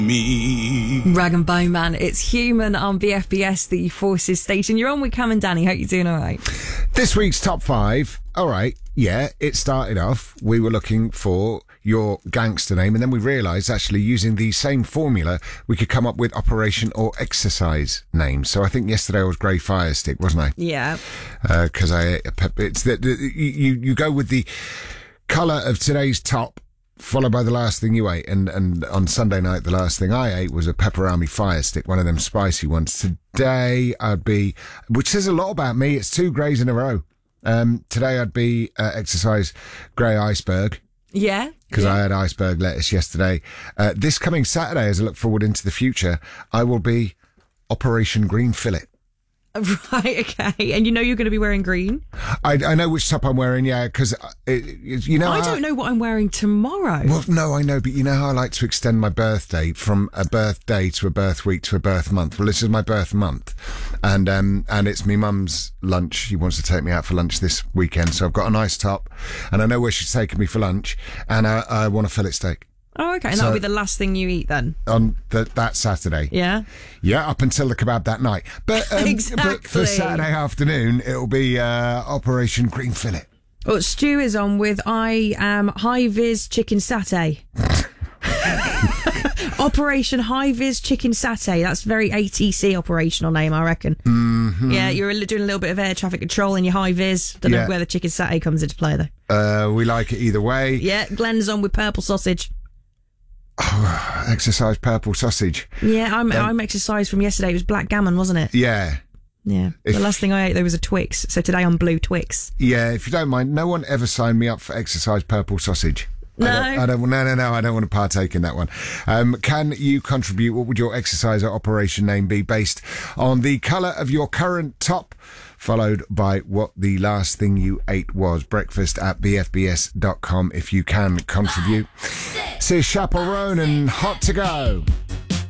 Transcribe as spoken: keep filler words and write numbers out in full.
Me. Rag and Bone Man, it's Human on B F B S, the Forces station. You're on with Cam and Danny. Hope you're doing all right. This week's top five. All right, yeah, it started off. We were looking for your gangster name, and then we realised actually using the same formula, we could come up with operation or exercise names. So I think yesterday I was Grey Firestick, wasn't I? Yeah. Because uh, I, it's that you you go with the colour of today's top, followed by the last thing you ate. And, and on Sunday night, the last thing I ate was a pepperami fire stick, one of them spicy ones. Today I'd be, which says a lot about me, it's two greys in a row. Um, today I'd be uh, exercise grey iceberg. Yeah. Because yeah. I had iceberg lettuce yesterday. Uh, this coming Saturday, as I look forward into the future, I will be Operation Green Fillet. Right, okay. And you know you're going to be wearing green? I, I know which top I'm wearing, yeah, because, you know... I how, don't know what I'm wearing tomorrow. Well, no, I know, but you know how I like to extend my birthday from a birthday to a birth week to a birth month? Well, this is my birth month, and um, and it's me mum's lunch. She wants to take me out for lunch this weekend, so I've got a nice top, and I know where she's taking me for lunch, and I, I want a fillet steak. Oh, okay. And So- that'll be the last thing you eat then? On the, that Saturday. Yeah. Yeah, up until the kebab that night. But, um, but for Exactly. Saturday afternoon, it'll be uh, Operation Green Fillet. Oh, Stu is on with I am High Vis Chicken Satay. Operation High Vis Chicken Satay. That's very A T C operational name, I reckon. Mm-hmm. Yeah, you're doing a little bit of air traffic control in your High Vis. Don't Yeah. know where the chicken satay comes into play, though. Uh, we like it either way. Yeah, Glenn's on with purple sausage. Exercise purple sausage. Yeah, I'm Um, I'm exercised from yesterday. It was black gammon, wasn't it? Yeah. Yeah. If- the last thing I ate, there was a Twix. So today I'm blue Twix. Yeah, if you don't mind, no one ever signed me up for exercise purple sausage. No. I don't, I don't, no, no, no, I don't want to partake in that one. Um, can you contribute? What would your exercise or operation name be based on the colour of your current top, followed by what the last thing you ate was? Breakfast at b f b s dot com if you can contribute. This is Chaperone and Hot to Go.